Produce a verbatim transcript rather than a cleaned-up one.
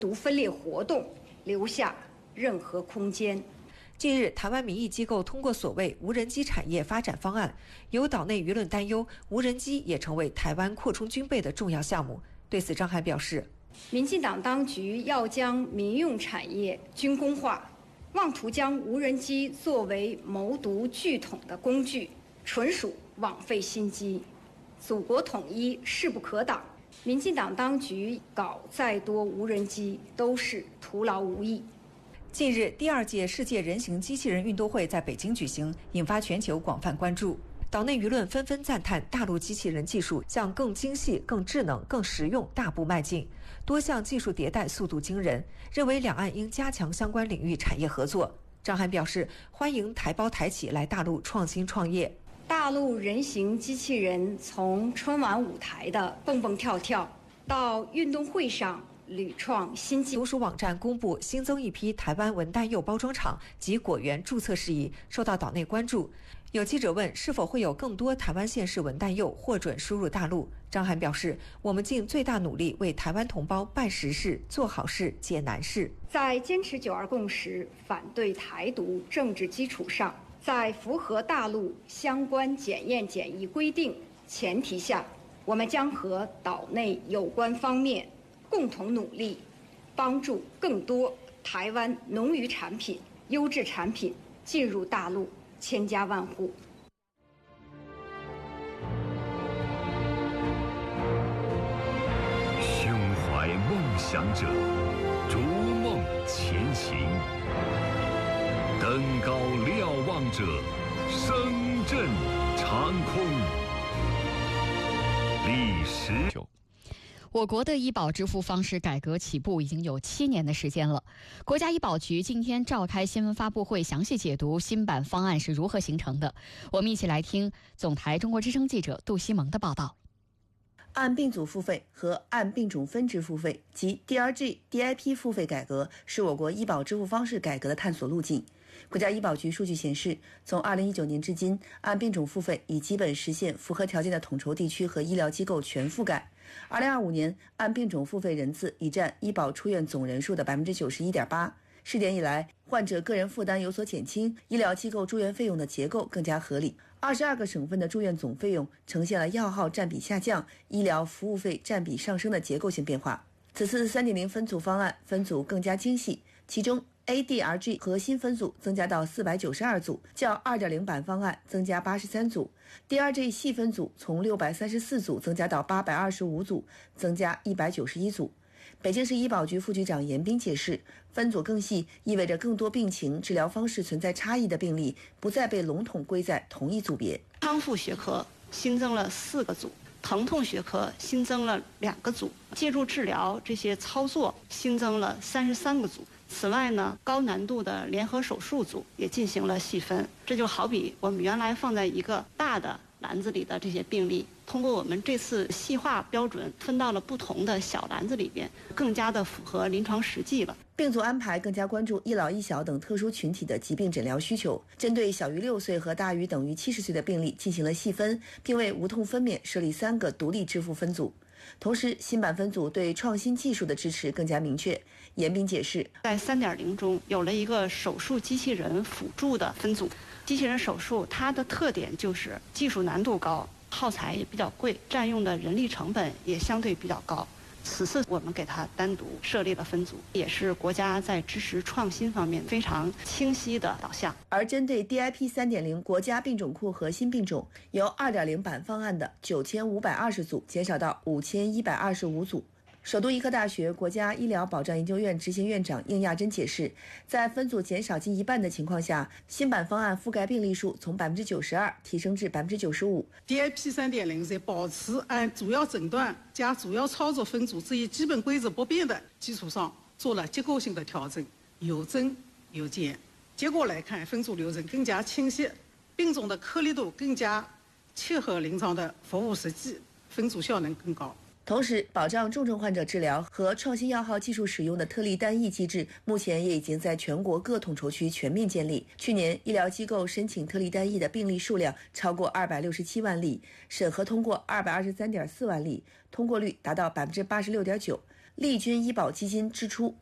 毒分裂活动留下任何空间。 近日，台湾民意机构通过所谓无人机产业发展方案，有岛内舆论担忧无人机也成为台湾扩充军备的重要项目。对此，张涵表示， 民进党当局要将民用产业军工化，妄图将无人机作为谋独拒统的工具，纯属枉费心机。祖国统一势不可挡，民进党当局搞再多无人机都是徒劳无益。 近日，第二届世界人形机器人运动会在北京举行，引发全球广泛关注。岛内舆论纷纷赞叹大陆机器人技术向更精细、更智能、更实用大步迈进，多项技术迭代速度惊人，认为两岸应加强相关领域产业合作。张涵表示，欢迎台胞台企来大陆创新创业。 大陆人形机器人从春晚舞台的蹦蹦跳跳，到运动会上屡创新纪录。 独属网站公布新增一批台湾文旦柚包装厂及果园注册事宜，受到岛内关注。有记者问是否会有更多台湾县市文旦柚获准输入大陆，张涵表示，我们尽最大努力为台湾同胞办实事、做好事、解难事。 在坚持九二共识、反对台独政治基础上，在符合大陆相关检验检疫规定前提下，我们将和岛内有关方面共同努力，帮助更多台湾农渔产品、优质产品进入大陆千家万户。 胸怀梦想者，逐梦前行；登高瞭望者，声震长空。历史。 我国的医保支付方式改革起步已经有七年的时间了。国家医保局今天召开新闻发布会，详细解读新版方案是如何形成的。我们一起来听总台中国之声记者杜西蒙的报道。 按病组付费和按病种分支付费及 D R G、D I P 付费改革是我国医保支付方式改革的探索路径。国家医保局数据显示，从二零一九年至今，按病种付费已基本实现符合条件的统筹地区和医疗机构全覆盖。二零二五年，按病种付费人次已占医保出院总人数的 百分之九十一点八。试点以来，患者个人负担有所减轻，医疗机构住院费用的结构更加合理。二十二个省份的住院总费用呈现了药号占比下降、医疗服务费占比上升的结构性变化。此次 三点零 分组方案分组更加精细，其中 A D R G 核心分组增加到四百九十二组，较 二点零 版方案增加八十三组。D R G 细分组从六百三十四组增加到八百二十五组，增加一百九十一组。北京市医保局副局长严斌解释，分组更细意味着更多病情、治疗方式存在差异的病例不再被笼统归在同一组别。 康复学科新增了四个组，疼痛学科新增了两个组，介入治疗这些操作新增了三十三个组。此外呢，高难度的联合手术组也进行了细分。这就好比我们原来放在一个大的篮子里的这些病例，通过我们这次细化标准分到了不同的小篮子里边，更加的符合临床实际了。 病组安排更加关注一老一小等特殊群体的疾病诊疗需求，针对小于六岁和大于等于七十岁的病例进行了细分，并为无痛分娩设立三个独立支付分组。同时，新版分组对创新技术的支持更加明确。严斌解释， 在 三点零 中有了一个手术机器人辅助的分组。机器人手术它的特点就是技术难度高，耗材也比较贵，占用的人力成本也相对比较高。此次我们给它单独设立了分组，也是国家在支持创新方面非常清晰的导向。 而针对 D I P 三点零 国家病种库核心病种，由 二点零 版方案的九千五百二十组减少到五千一百二十五组。首都医科大学国家医疗保障研究院执行院长应亚珍解释，在分组减少近一半的情况下，新版方案覆盖病例数从 百分之九十二 提升至 百分之九十五。 D I P 三点零 在保持按主要诊断加主要操作分组这一基本规则不变的基础上，做了结构性的调整，有增有减。结果来看，分组流程更加清晰，病种的颗粒度更加切合临床的服务实际，分组效能更高。 同时，保障重症患者治疗和创新药号技术使用的特例单一机制，目前也已经在全国各统筹区全面建立。去年，医疗机构申请特例单一的病例数量超过二百六十七万例，审核通过二百二十三点四万例，通过率达到百分之八十六点九。 利君医保基金支出